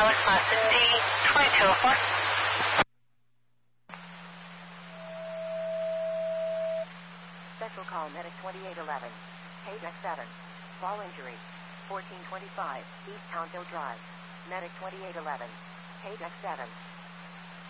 pilot class D 2204. Special call medic 2811. Paydeck 7. Fall injury. 1425 East Townville Drive. Medic 2811. Paydeck 7.